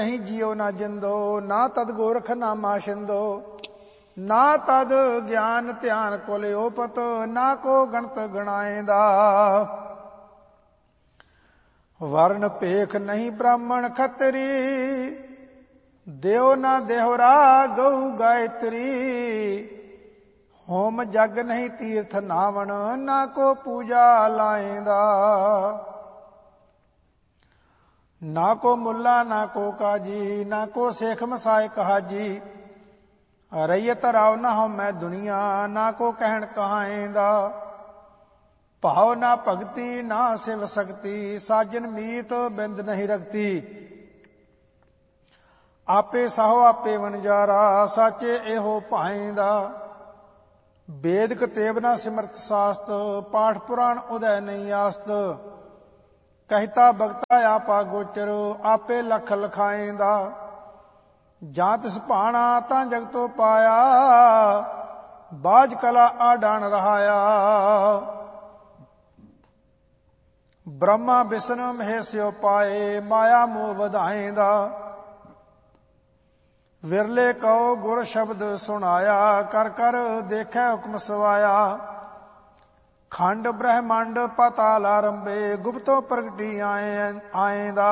नहीं जियो ना जिंदो, ना तद गोरख नामा शिंदो, ना तद ज्ञान ध्यान कोले ओपत, ना को गणत गणाएंदा। वर्ण पेख नहीं ब्राह्मण खतरी, देव ना देहरा गौ गायत्री। होम जग नहीं तीर्थ नावण, ना को पूजा लाएंदा। ना को मुल्ला ना को काजी, ना को शेख मसायक हाजी। रैयत राव ना हो मैं दुनिया, ना को कहण कहाएंदा। भाव ना भगति ना शिव शक्ति, साजन मीत बिंद नहीं रखती। आपे साहो आपे वनजारा, साचे एहो पाएंदा। वेद कतेब ना सिमरत शास्त, पाठ पुराण उदय नहीं आस्त। कहता भगता आपा गोचर, आपे लख लखाएंदा। जां तिस भाणा तां जगतो पाया, बाज कला आडान रहाया। ब्रह्मा विष्णु महेश्यो पाए, माया मोह वधाएंदा। विरले कहो गुर शब्द सुनाया, कर कर देखे हुक्म सवाया। खंड ब्रह्मांड पाताल आरंभे, गुप्तो प्रगटी आएंदा।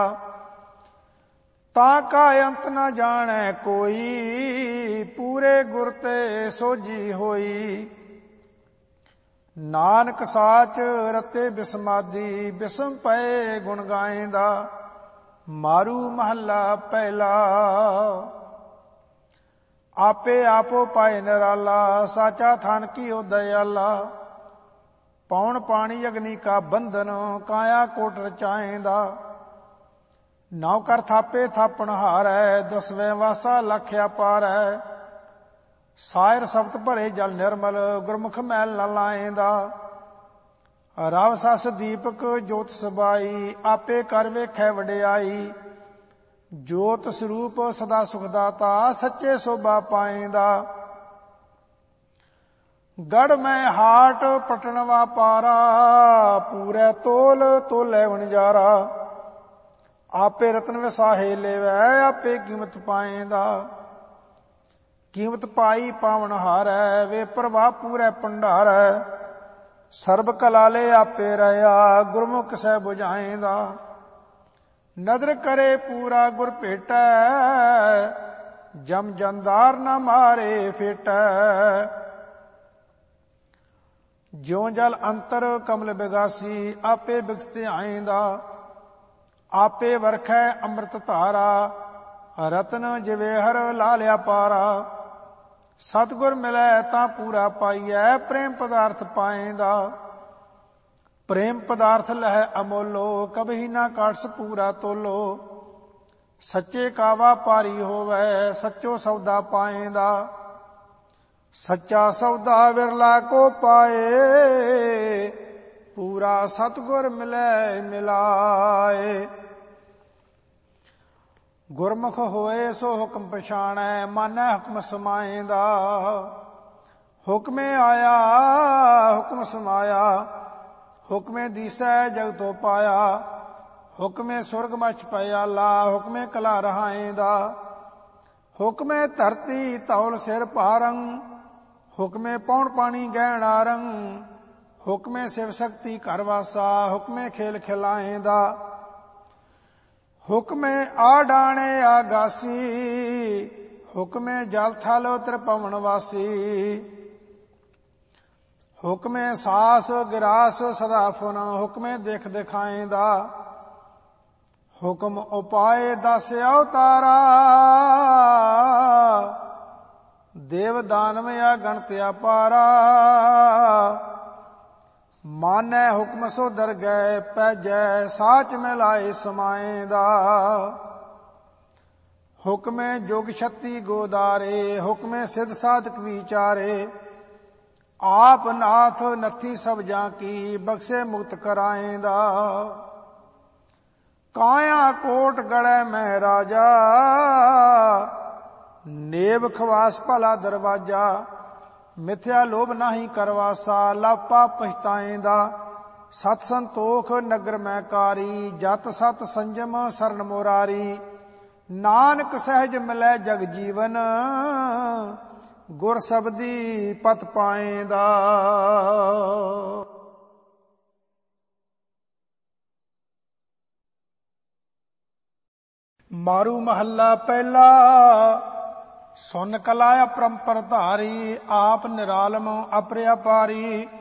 ताका अंत न जाने कोई, पूरे गुर ते सोजी होई। नानक साच रते बिस्मादी, बिस्म पए गुण गाएंदा। मारू महला पहला, आपे आपो पाए निराला। साचा थान की ओ दयाला। पौन पानी अग्नि का बंधन, काया कोट रचाएंदा। नौ कर थापे थापण हार है, दसवें वासा लख्या पार है। सायर सप्त भरे जल निर्मल, गुरमुख मैल न लाएंदा। राव सस दीपक जोत सबाई, आपे कर वेखै वडियाई। जोत स्वरूप सदा सुखदाता, सच्चे शोभा पाएंदा। गढ़ में हाट पटनवा पारा, पूरे तोल तोले वनजारा। आपे रतन विसाहे लेवै, आपे कीमत पाएंदा। कीमत पाई पावन हार है, वे प्रभा पूरे भंडार है। सर्ब कलाले आपे रहा, गुरमुख सै बुझाएंदा। नदर करे पूरा गुर भेटै, जम जंदार न मारे फेटै। ज्यों जल अंतर कमल बिगासी, आपे बिगसते आएंदा। आपे वरखै अमृत धारा, रतन जिवेहर लालिया पारा। सतगुर मिलै तां पूरा पाइयै, प्रेम पदार्थ पाएंदा। प्रेम पदार्थ लह अमोलो, कभी ना काटस पूरा तोलो। सच्चे कावा पारी होवै, सच्चो सौदा पाएंदा। सच्चा सौदा विरला को पाए, पूरा सतगुर मिलै मिलाए। गुरमुख होए सो हुक्म पछाणै, मानै हुक्म समाएंदा। हुक्मे आया हुक्म समाया, हुक्मे दीसै जग तो पाया। हुक्मे सुरग मच पयाला, हुक्मे कला रहाएंदा। हुक्मे धरती धौल सिर पारंग, हुक्मे पौन पानी गहना रंग। हुक्मे शिव शक्ति घर वासा, हुक्मे खेल खिलाएंदा। हुक्मे आडाणे आगासी, हुक्मे जल थल त्रिभुवन वासी। हुक्मे सास गिरास सदा फुन, हुक्मे देख दिखाएंदा। हुक्म उपाय दस अवतारा, देव दानव या गणत अपारा। मानै हुक्म सो दर गए पैजै, साच मिलाए समाएंदा। हुक्मे जोग शक्ति गोदारे, हुक्मे सिद्ध साधक विचारे। आप नाथ नथी सब जाकी, बख्शे मुक्त कराएंदा। काया कोट गढ़े में राजा, नेब खवास भला दरवाजा। मिथ्या लोभ नाही करवासा, लापा पछताएंदा। सत संतोख नगर में कारी, जत सत संजम शरण मोरारी। ਨਾਨਕ ਸਹਿਜ ਮਿਲੈ ਜਗ ਜੀਵਨ, ਗੁਰ ਸਬਦੀ ਪਤ ਪਾਏਂਦਾ। ਮਾਰੂ ਮਹੱਲਾ ਪਹਿਲਾ। ਸੁਨ ਕਲਾ ਅਪਰੰਪਰ ਧਾਰੀ, ਆਪ ਨਿਰਾਲਮ ਅਪਰਿਆਪਾਰੀ।